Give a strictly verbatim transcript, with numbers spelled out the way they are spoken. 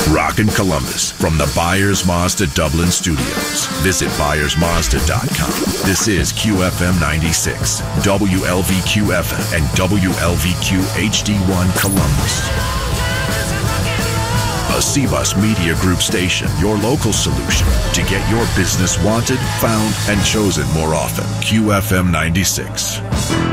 Rockin' Columbus from the Byers Mazda Dublin Studios. Visit byers mazda dot com. This is Q F M ninety-six, W L V Q F M, and W L V Q H D one Columbus. A C B U S Media Group station, your local solution to get your business wanted, found, and chosen more often. Q F M ninety-six.